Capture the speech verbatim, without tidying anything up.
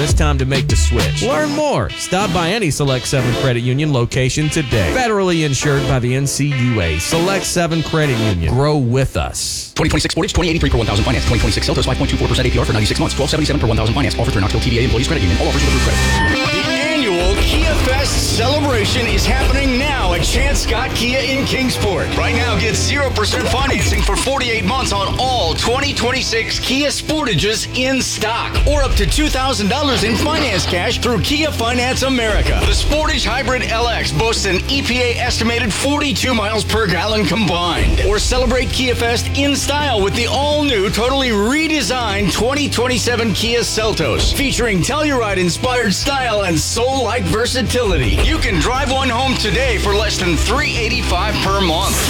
it's time to make the switch. Learn more. Stop by any Select seven Credit Union location today. Federally insured by the N C U A. Select seven Credit Union. Grow with us. twenty twenty-six Sportage, twenty eighty-three per one thousand finance. twenty twenty-six Seltos, five point two four percent A P R for ninety-six months. twelve seventy-seven per one thousand finance. Offer through Knoxville T D A Employees Credit Union. All offers with approved credit. The annual Kia Fest celebration is happening now at Chance Scott Kia in Kingsport. Right now, get zero percent financing for forty-eight months on all twenty twenty-six Kia Sportages in stock, or up to two thousand dollars in finance cash through Kia Finance America. The Sportage Hybrid L X boasts an E P A estimated forty-two miles per gallon combined. Or celebrate Kia Fest in style with the all-new, totally redesigned twenty twenty-seven Kia Seltos, featuring Telluride-inspired style and soul-like versatility. You can drive one home today for less than three hundred eighty-five dollars per month.